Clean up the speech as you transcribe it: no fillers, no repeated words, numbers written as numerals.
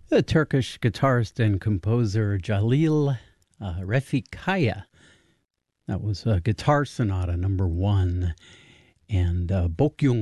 The Turkish guitarist and composer Jalil Refikaya. That was Guitar Sonata number 1. And Bokyung